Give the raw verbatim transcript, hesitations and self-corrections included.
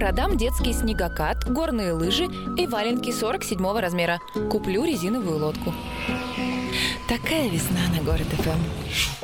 Продам детский снегокат, горные лыжи и валенки сорок седьмого размера. Куплю резиновую лодку. Такая весна на Город ФМ.